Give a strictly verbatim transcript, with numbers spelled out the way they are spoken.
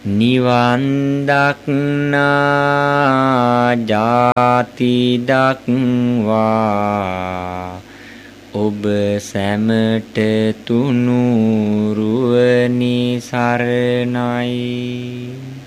නිවන් දක්නා ජාති දක්වා ඔබ සැමට තුනුරුවනි සරණයි.